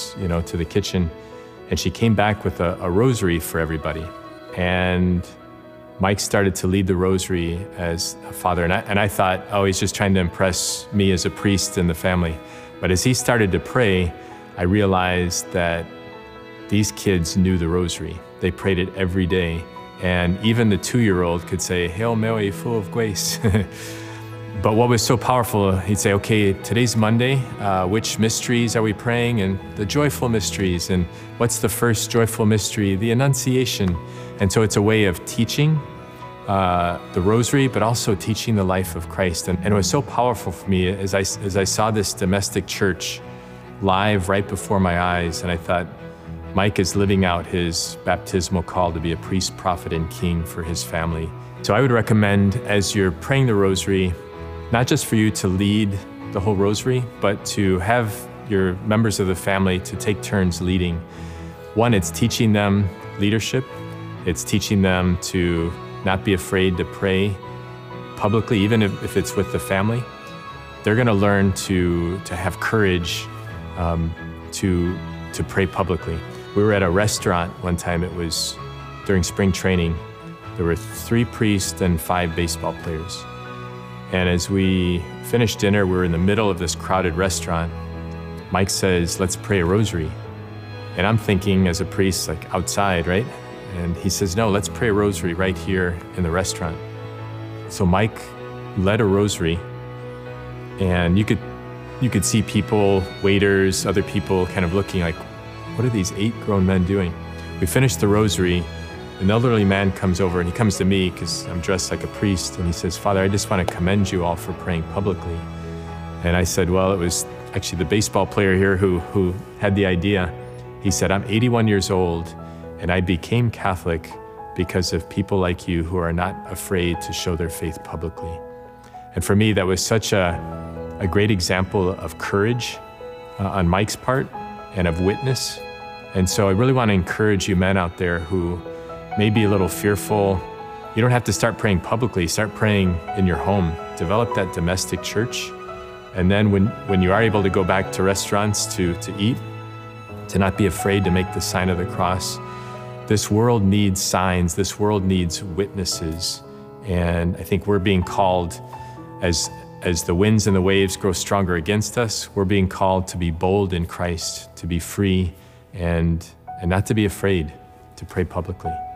upstairs, to the kitchen, and she came back with a rosary for everybody. And Mike started to lead the rosary as a father. And I thought, oh, he's just trying to impress me as a priest in the family. But as he started to pray, I realized that these kids knew the rosary. They prayed it every day. And even the 2-year-old could say, Hail Mary, full of grace. But what was so powerful, he'd say, okay, today's Monday, which mysteries are we praying? And the joyful mysteries. And what's the first joyful mystery? The Annunciation. And so it's a way of teaching the rosary, but also teaching the life of Christ. And it was so powerful for me as I saw this domestic church live right before my eyes. And I thought, Mike is living out his baptismal call to be a priest, prophet, and king for his family. So I would recommend, as you're praying the rosary, not just for you to lead the whole rosary, but to have your members of the family to take turns leading. One, it's teaching them leadership. It's teaching them to not be afraid to pray publicly, even if it's with the family. They're going to learn to have courage to pray publicly. We were at a restaurant one time. It was during spring training. There were 3 priests and 5 baseball players. And as we finished dinner, we were in the middle of this crowded restaurant. Mike says, let's pray a rosary. And I'm thinking as a priest, like outside, right? And he says, no, let's pray a rosary right here in the restaurant. So Mike led a rosary, and you could see people, waiters, other people kind of looking like, what are these 8 grown men doing? We finished the rosary. An elderly man comes over, and he comes to me because I'm dressed like a priest, and he says, Father, I just want to commend you all for praying publicly. And I said, well, it was actually the baseball player here who had the idea. He said, I'm 81 years old, and I became Catholic because of people like you who are not afraid to show their faith publicly. And for me, that was such a great example of courage on Mike's part and of witness. And so I really want to encourage you men out there who may be a little fearful. You don't have to start praying publicly. Start praying in your home. Develop that domestic church. And then when you are able to go back to restaurants to eat, to not be afraid to make the sign of the cross. This world needs signs. This world needs witnesses. And I think we're being called, as the winds and the waves grow stronger against us, we're being called to be bold in Christ, to be free, and not to be afraid to pray publicly.